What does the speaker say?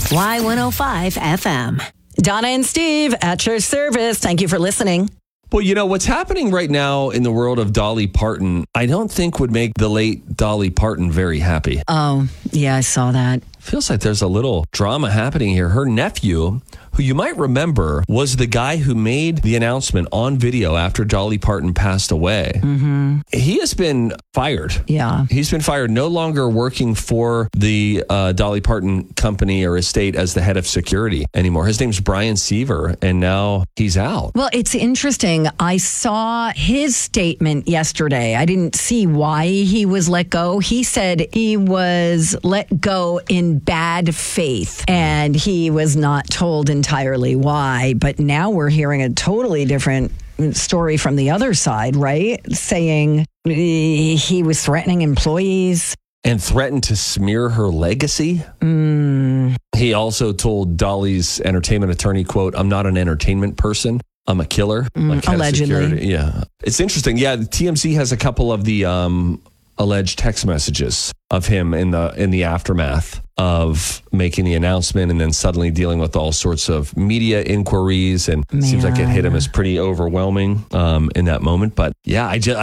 Y105 FM. Donna and Steve at your service. Thank you for listening. Well, you know, what's happening right now in the world of Dolly Parton, I don't think would make the late Dolly Parton very happy. Oh, yeah, I saw that. Feels like there's a little drama happening here. Her nephew, who you might remember, was the guy who made the announcement on video after Dolly Parton passed away. Mm-hmm. He has been fired. Yeah. He's been fired, no longer working for the Dolly Parton company or estate as the head of security anymore. His name's Brian Seaver, and now he's out. Well, it's interesting. I saw his statement yesterday. I didn't see why he was let go. He said he was let go in bad faith, and he was not told entirely why. But now we're hearing a totally different story from the other side, right? Saying he was threatening employees. And threatened to smear her legacy. He also told Dolly's entertainment attorney, quote, "I'm not an entertainment person. I'm a killer." Like head of allegedly. security. Yeah. It's interesting. Yeah, TMZ has a couple of the alleged text messages of him in the aftermath of making the announcement and then suddenly dealing with all sorts of media inquiries. And it seems like it hit him as pretty overwhelming in that moment. But yeah,